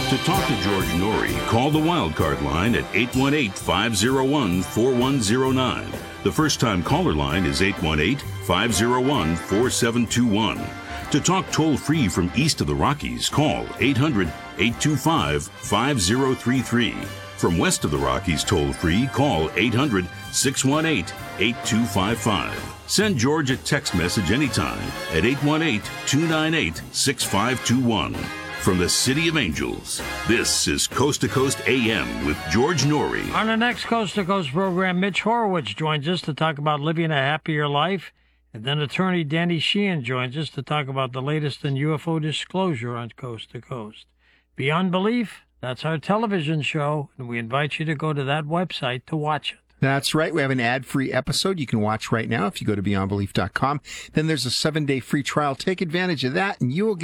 To talk to George Norrie, call the Wildcard line at 818-501-4109. The first-time caller line is 818-501-4721. To talk toll-free from east of the Rockies, call 800-825-5033. From west of the Rockies toll-free, call 800-618-8255. Send George a text message anytime at 818-298-6521. From the City of Angels, this is Coast to Coast AM with George Norrie. On the next Coast to Coast program, Mitch Horowitz joins us to talk about living a happier life. And then attorney Danny Sheehan joins us to talk about the latest in UFO disclosure on Coast to Coast. Beyond Belief, that's our television show, and we invite you to go to that website to watch it. That's right. We have an ad-free episode you can watch right now if you go to beyondbelief.com. Then there's a 7-day free trial. Take advantage of that, and you will get